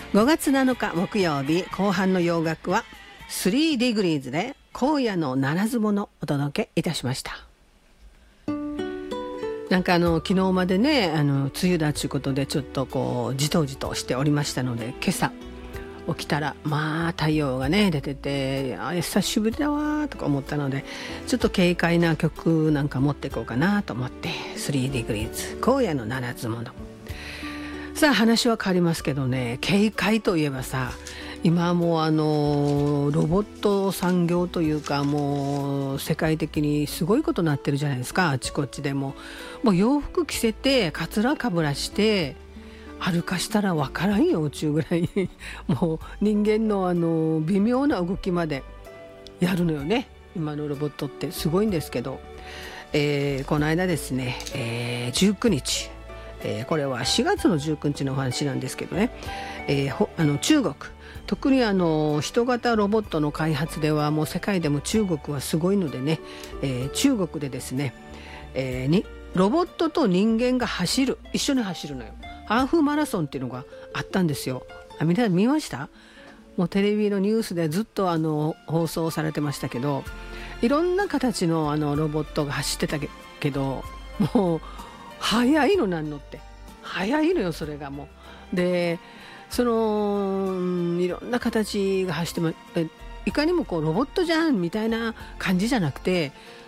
5月7日木曜日、後半の洋楽は3 degrees で荒野のならず者をお届けいたしました。なんか昨日までね梅雨だということでちょっとこうじとじとしておりましたので、今朝起きたらまあ太陽がね出てて、久しぶりだわとか思ったので、ちょっと軽快な曲なんか持っていこうかなと思って、3 degrees 荒野のならず者。さあ話は変わりますけどね、軽快といえばさ、今はもうロボット産業というか、もう世界的にすごいことになってるじゃないですか。あちこちでもう洋服着せてカツラかぶらして歩かしたら分からんよっちゅうぐらいもう人間の微妙な動きまでやるのよね。今のロボットってすごいんですけど、この間ですね、19日、これは4月の19日のお話なんですけどね、中国、特に人型ロボットの開発ではもう世界でも中国はすごいのでね、中国でですね、ロボットと人間が一緒に走るのよ。ハーフマラソンっていうのがあったんですよ。皆さん見ました？もうテレビのニュースでずっと放送されてましたけど、いろんな形のロボットが走ってたけど、もう速いの、なんのって速いのよ、それがもう。でいろんな形が走っていかにもこうロボットじゃんみたいな感じじゃなくて、